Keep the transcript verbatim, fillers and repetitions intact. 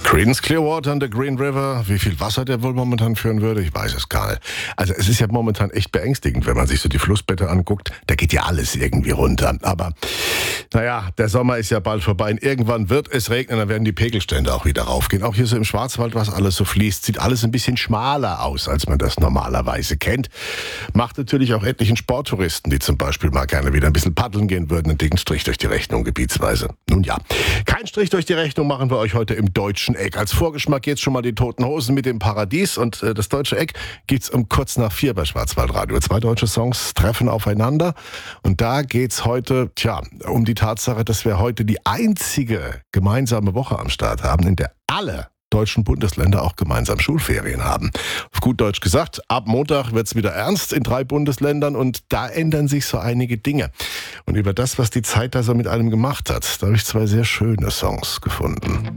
Creedence Clearwater and the Green River. Wie viel Wasser der wohl momentan führen würde, ich weiß es gar nicht. Also es ist ja momentan echt beängstigend, wenn man sich so die Flussbette anguckt. Da geht ja alles irgendwie runter. Aber naja, der Sommer ist ja bald vorbei. Und irgendwann wird es regnen, dann werden die Pegelstände auch wieder raufgehen. Auch hier so im Schwarzwald, was alles so fließt, sieht alles ein bisschen schmaler aus, als man das normalerweise kennt. Macht natürlich auch etlichen Sporttouristen, die zum Beispiel mal gerne wieder ein bisschen paddeln gehen würden, einen dicken Strich durch die Rechnung gebietsweise. Nun ja, kein Strich durch die Rechnung machen wir euch heute im Deutschen Eck. Als Vorgeschmack geht's schon mal die Toten Hosen mit dem Paradies und äh, das Deutsche Eck gibt's um kurz nach vier bei Schwarzwaldradio. Zwei deutsche Songs treffen aufeinander und da geht's heute, tja, um die Tatsache, dass wir heute die einzige gemeinsame Woche am Start haben, in der alle deutschen Bundesländer auch gemeinsam Schulferien haben. Auf gut Deutsch gesagt, ab Montag wird's wieder ernst in drei Bundesländern und da ändern sich so einige Dinge. Und über das, was die Zeit da so mit einem gemacht hat, da habe ich zwei sehr schöne Songs gefunden.